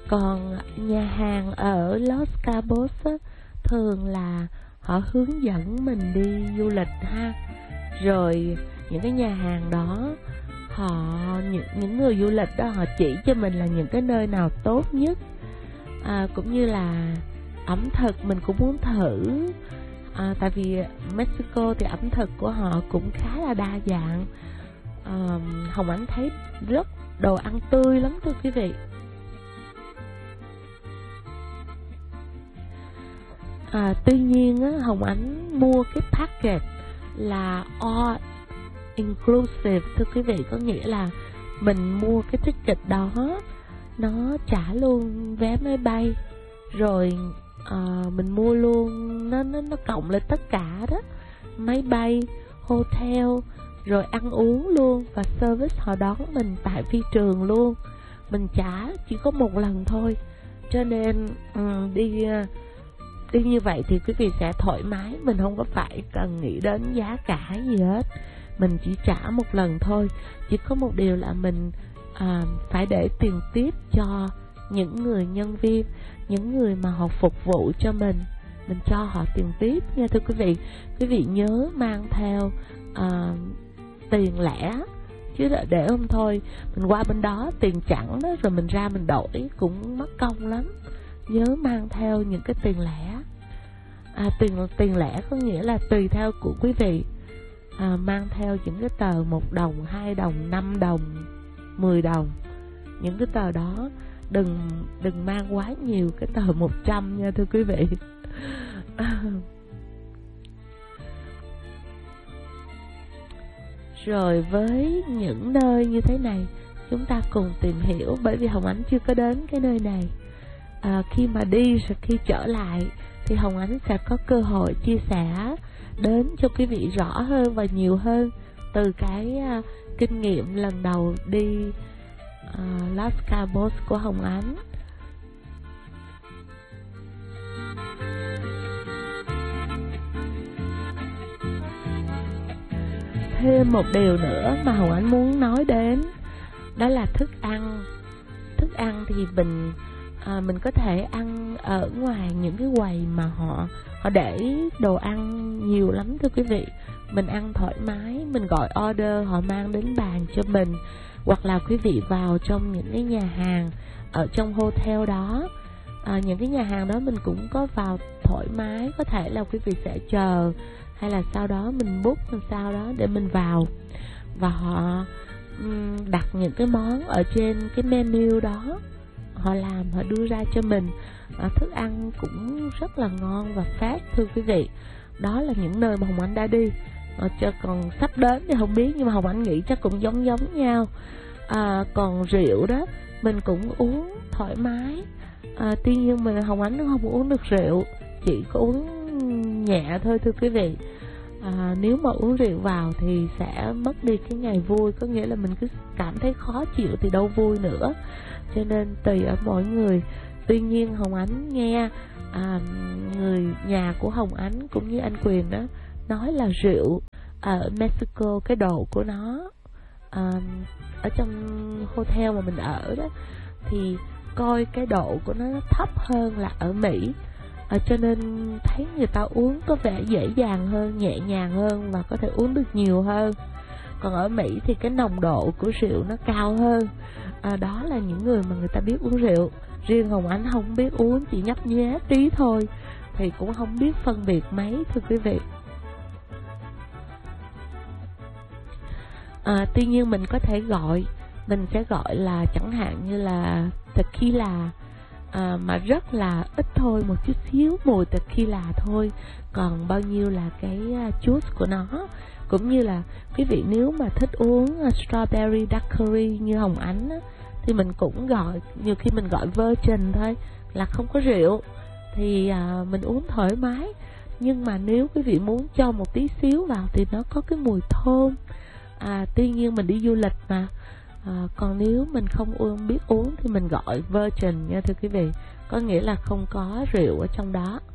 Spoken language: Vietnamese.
Còn nhà hàng ở Los Cabos á, thường là họ hướng dẫn mình đi du lịch ha. Rồi những cái nhà hàng đó những người du lịch đó họ chỉ cho mình là những cái nơi nào tốt nhất, cũng như là ẩm thực mình cũng muốn thử. Tại vì Mexico thì ẩm thực của họ cũng khá là đa dạng. Hồng Ánh thấy rất đồ ăn tươi lắm thưa quý vị. Tuy nhiên á, Hồng Ánh mua cái package là all inclusive thưa quý vị, có nghĩa là mình mua cái ticket đó, nó trả luôn vé máy bay, rồi mình mua luôn nó cộng lên tất cả đó, máy bay, hotel, rồi ăn uống luôn, và service họ đón mình tại phi trường luôn. Mình trả chỉ có một lần thôi, cho nên đi như vậy thì quý vị sẽ thoải mái, mình không có phải cần nghĩ đến giá cả gì hết, mình chỉ trả một lần thôi. Chỉ có một điều là mình phải để tiền tiếp cho những người nhân viên, những người mà họ phục vụ cho mình cho họ tiền tiếp nha thưa quý vị. Quý vị nhớ mang theo tiền lẻ, chứ để không thôi mình qua bên đó tiền chẵn đó, rồi mình ra mình đổi cũng mất công lắm. Nhớ mang theo những cái tiền lẻ. Tiền lẻ có nghĩa là tùy theo của quý vị. Mang theo những cái tờ 1 đồng, 2 đồng, 5 đồng, 10 đồng. Những cái tờ đó đừng mang quá nhiều cái tờ 100 nha thưa quý vị. Rồi với những nơi như thế này, chúng ta cùng tìm hiểu, bởi vì Hồng Ánh chưa có đến cái nơi này. Khi mà đi rồi khi trở lại thì Hồng Ánh sẽ có cơ hội chia sẻ đến cho quý vị rõ hơn và nhiều hơn từ cái kinh nghiệm lần đầu đi Los Cabos của Hồng Ánh. Thêm một điều nữa mà Hồng Ánh muốn nói đến, đó là thức ăn. Thức ăn thì mình có thể ăn ở ngoài những cái quầy mà họ để đồ ăn nhiều lắm thưa quý vị. Mình ăn thoải mái, mình gọi order, họ mang đến bàn cho mình. Hoặc là quý vị vào trong những cái nhà hàng ở trong hotel đó, những cái nhà hàng đó mình cũng có vào thoải mái. Có thể là quý vị sẽ chờ, hay là sau đó mình book làm sao đó để mình vào, và họ đặt những cái món ở trên cái menu đó, họ làm, họ đưa ra cho mình. Thức ăn cũng rất là ngon và fresh thưa quý vị. Đó là những nơi mà Hồng Ánh đã đi. Còn sắp đến thì không biết, nhưng mà Hồng Ánh nghĩ chắc cũng giống nhau. Còn rượu đó mình cũng uống thoải mái. Tuy nhiên Hồng Ánh không uống được rượu, chỉ có uống nhẹ thôi thưa quý vị. Nếu mà uống rượu vào thì sẽ mất đi cái ngày vui, có nghĩa là mình cứ cảm thấy khó chịu thì đâu vui nữa. Cho nên tùy ở mỗi người. Tuy nhiên Hồng Ánh nghe người nhà của Hồng Ánh cũng như anh Quyền đó nói là rượu ở Mexico, cái độ của nó ở trong hotel mà mình ở đó, thì coi cái độ của nó thấp hơn là ở Mỹ. Cho nên thấy người ta uống có vẻ dễ dàng hơn, nhẹ nhàng hơn, và có thể uống được nhiều hơn. Còn ở Mỹ thì cái nồng độ của rượu nó cao hơn. Đó là những người mà người ta biết uống rượu. Riêng Hồng Ánh không biết uống, chỉ nhấp nhé tí thôi, thì cũng không biết phân biệt mấy thưa quý vị. Tuy nhiên mình có thể mình sẽ gọi là chẳng hạn như là tequila, mà rất là ít thôi, một chút xíu mùi tequila thôi, còn bao nhiêu là cái juice của nó. Cũng như là quý vị nếu mà thích uống strawberry daiquiri như Hồng Ánh á, thì mình cũng gọi, nhiều khi mình gọi virgin thôi, là không có rượu, thì mình uống thoải mái. Nhưng mà nếu quý vị muốn cho một tí xíu vào thì nó có cái mùi thơm. Tuy nhiên mình đi du lịch mà. Còn nếu mình không biết uống thì mình gọi virgin nha thưa quý vị, có nghĩa là không có rượu ở trong đó.